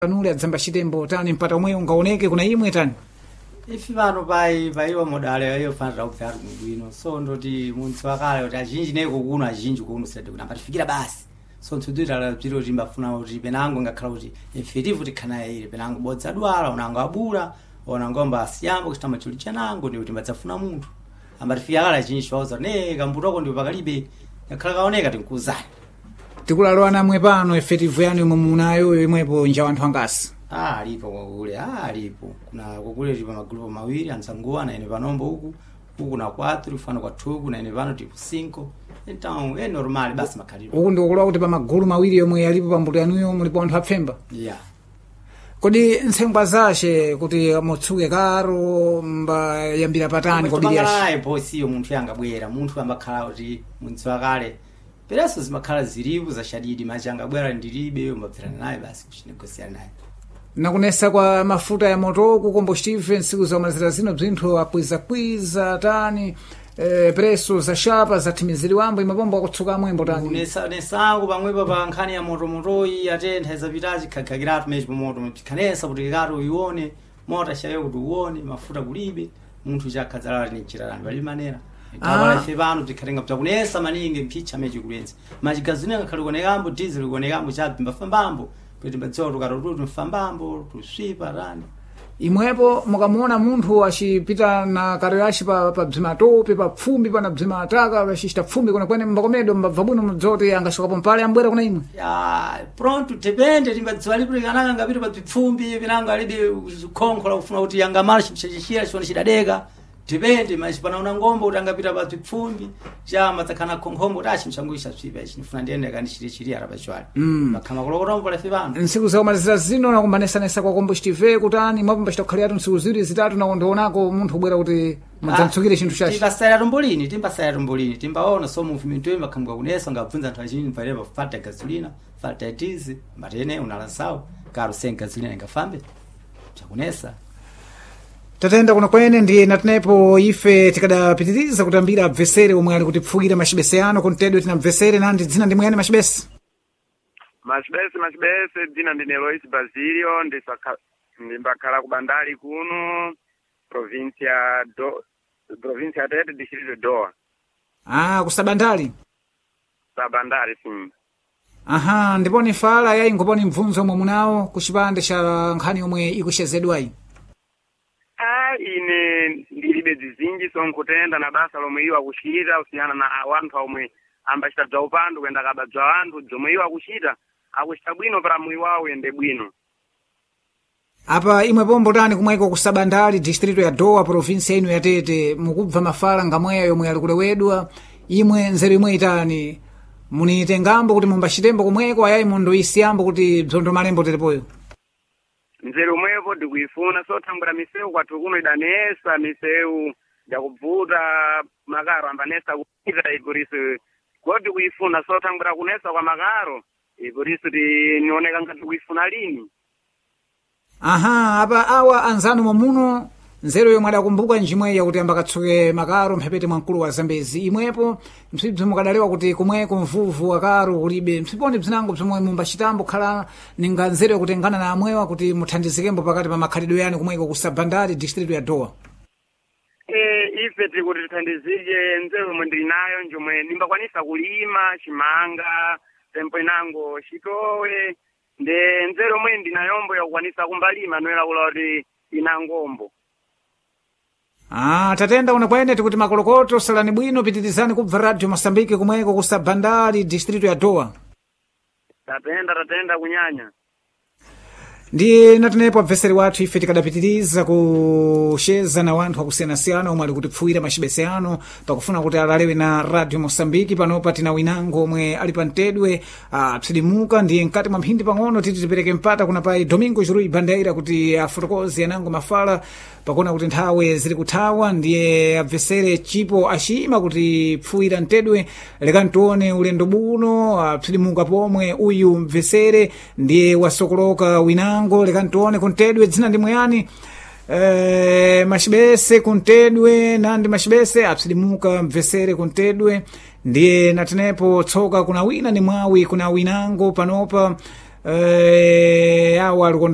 anule adzamba chitembo tani mpata omwe ungaoneke kuna imwe tani ifi vano paiwa modale ayofanira kupfera bwino so ndoti munthu wakale kuti azhinji neko kuno azhinji kuno sede kuti ambatifikira basi so ntsudzira zviro timbafuna kuti penango ngakhala kuti effective tikhana ire penango bodza dwala unango abula onangomba asiyambo kuchitama chuli chanango ndi kuti mbadzafuna munthu ambatifika kala azhinji wauza ne kambutoko ndi pakalibe ngakhala kaoneka tinkuzani tikulalowa namwe pano effective yanu imwe munayo imwepo nja wanthu angasi alipo kule alipo kuna kule lipa magrupu mawiri ansanguwa na ene panombo huku na 4 ufano kwa 2 na ene pano tipo 5 então é normal basi makalipo huku ndikulowa kuti pa magulu mawiri yomwe yalipo pambuto yanuyo mulipo anthu apfemba yeah kodi ntsengwa zace kuti mutsuke karo yambira patani kodi yashi posiyo munthu yangabwera munthu ambakhala kuti munthu wakale pereso zimakhala zilipo zashadidi machanga bwera ndilibe umbapfirana naye basi kuchinegosiana naye nakunesa kwa mafuta ya moto ku combustível nsiku zamazira zino bzinthu akwiza tani preso za shapa zathimiziriwambo imapombo akutsuka mwembo tani nesangu pamwepo pa nkhani ya motoyi atentha izapitazi khakiratu mechi pomoto mtikhanesa kuti katu uione mota shayo kuti uone mafuta kulibe munthu chakhadzala ni chirarani bali manera tabala fevano tikhatenga bzakunesa maningi mphicha mechi kulenza machigazini ngakhali kuonekambo diesel kuonekambo chabimba fambambo kuti mbadziwa tukatotutu mfambambo tuswipa rani imwepo mukamuona munthu achipita na karo yaci pa bzimatope pa pfumbi pana bzimataka achita pfumbi kwene mbakomedo mbabva bwino mudzoti angashokapo mpale ambwera kuna imwe pronto depende timbadziwa lipo likanaka ngapita pa bzipfumbi pinango alibe khonkho la kufuna kuti yangamala chipchachishira chione chidadeka depende mas panaona ngombo kuti angapita pa bzipfumbi chama tsakhana khonkhombo kuti achimchanguisha swipa ichi nifuna ndiende kandichiri arapa chwali makhama kulokotombo la fivano nsiku zakumalizira zino nakumbanesanesa kwa combustível kutani mwapamba chitakukhaliatu nsiku ziwiri zitatu nakondionako munthu ubwera kuti madzamtsukire chinthu chachi timbasaya tumbolini timbaona so movimento yo makhambuka kunesa ngabvunza anthu achinji mpalera falta gasolina falta diesel matene unalansawo karo sen gasolina ingafambe chakunesa tatenda kuno kwene ndiye natinepo ife tikadapitiriza kutambira abvesere omwe ali kutipfukira machibese ano kuntedwe tina abvesere nandi dzina ndi mwene machibese dzina ndine Lois Basilio ndimbakhala ku bandali kuno provincia Tete distrito Doa kusabandali sabandali sim aha ndiponi fala yayi ngoponi mvunzo omwe munawo ku chipande cha nkhani yomwe ikushezedwayi ine ndilibe zizinji sonkutenda na basa lomwe iwo akuchita usiyana na wanthu omwe ambachita bza upandu kwenda kaba bza wanthu zomwe iwo akuchita bwino para mwi wawo uyende bwino apa imwe pombo tani kumweko kusabandali distrito ya Doa provinsia inu ya Tete mukubva mafala ngamweya yomwe ali kulewedwa imwe nzeru imwe itani munitengambo kuti mumbachitembo kumweko ayayi mundoisiyambo kuti bzondo malembo tetepoyo nzeru umwepo ndikuifuna sothambula misewu kwathu kuno idanesa misewu yakubvuta makaro ambanesa kuita ipurisi kodi kuifuna sothambula kunesa kwa makaro ipurisi tinioneka ngati kuifuna lini aha apa awa anzanu momuno nzeru yomwe adakumbuka njimwe yakuti ambakatsuke makaro mphepete mwa mkulu wa Zambezi imwepo msibzi mukadalewa kuti kumweko mvuvu akaro kulibe msiponi bzinango bzomwe mumbachitambo khala ninga nzeru yakutengana na amwewa kuti muthandizikembo pakati pa makhalidwe yani kumweko kusabandali distrito ya Doa ife tiri kuti tithandizike nzeru yomwe ndili nayo njomwe nimbakwanisa kulima chimanga tempo inango chitowe nde nzeru yomwe ndinayombo yakukwanisa kumbalima noyera kula kuti inangombo tatenda kuna kwene tikuti makolokoto salani bwino pitirizani kubva radio Mosambike kumweko kusabandali distrito ya Doa tatenda kunyanya ndiye natinepo abveseri wathu ife tikadapitiriza kusheza na wanthu akusiyana-siyana omwe ali kutipfuwira machibese ano pakufuna kuti alalewe na radio Mosambiki panopa tina winango omwe ali pantedwe apsidimuka ndiye mkati mwa mphindi pang'ono titi tipereke mpata kuna pai Domingo Jurui Bandeira kuti afotokoze yanango mafala pakuona kuti nthawe ziri kuthawa ndiye abvesere chipo achima kuti pfuwira mtedwe lekani tione ulendo buno apsidimuka pomwe uyu mvesere ndiye wasokoloka winango lekani tione kuntedwe dzina ndi mwayani machibese kuntedwe nandi machibese apsidimuka mvesere kuntedwe ndiye natinepo tsoka kuna wina ni mwawi kuna winango panopa awa